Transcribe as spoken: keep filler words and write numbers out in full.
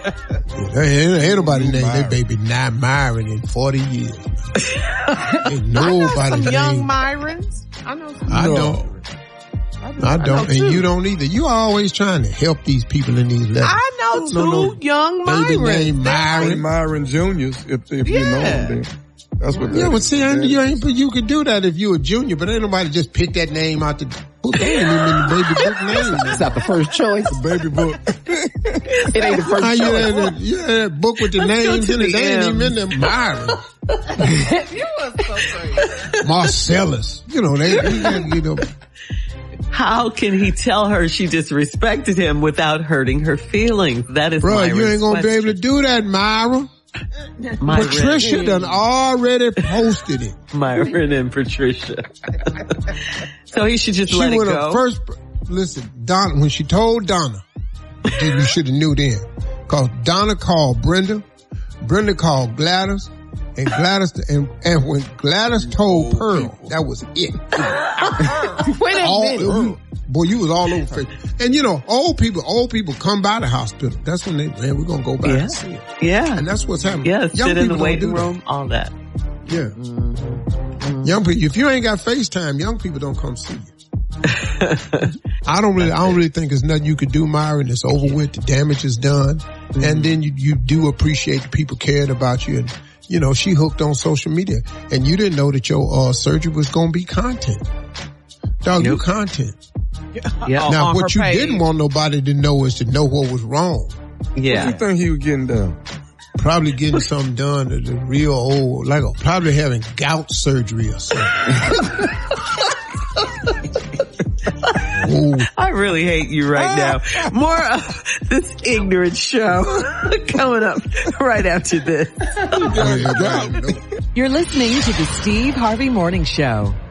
Ain't, ain't nobody named their baby not Myron in forty years. Ain't nobody I know some young named Myrons. I know some I young don't. I, do, I don't, I and too. you don't either. You always trying to help these people in these levels. I know two no, no, young baby Myrons. named Myron. Myron Juniors, if, if Yeah. you know them, then that's what that Yeah, but is. see, I, you ain't, but you could do that if you a junior, but ain't nobody just pick that name out the book. They ain't even in the baby book name. It's not the first choice. Baby book. It ain't the first How you choice. had that, you had that book with the names in it? They ain't even in there. Myron. You was so crazy. Marcellus. You know, they, you, you know. How can he tell her she disrespected him without hurting her feelings? That is Bro, Myron's you ain't gonna question. be able to do that, Myra. Myron, Patricia done already posted it. Myron and Patricia. So he should just She let it would go. have first, listen, Donna, when she told Donna, you should have knew then. Cause Donna called Brenda, Brenda called Gladys, and Gladys, and, and when Gladys told Pearl, that was it. Wait a all, minute. you- boy, you was all over Facebook. And you know, old people, old people come by the hospital. That's when they, man, we're gonna go back Yeah. and see it. Yeah. And that's what's happening. Yeah, Young sit in the people don't waiting do that. room, all that. Yeah. Mm-hmm. Young people, if you ain't got FaceTime, young people don't come see you. I don't really, I don't really think there's nothing you could do, Myron. It's over with. The damage is done. Mm-hmm. And then you, you do appreciate the people caring about you. And, you know, she hooked on social media and you didn't know that your, uh, surgery was going to be content. Dog, you Nope. content. Yeah. Now, on what her you page. didn't want nobody to know is to know what was wrong. What Yeah. you think he was getting done? Probably getting something done to the real old, like a, probably having gout surgery or something. Ooh. I really hate you right now. More of this ignorant show coming up right after this. Yeah, yeah, yeah. You're listening to the Steve Harvey Morning Show.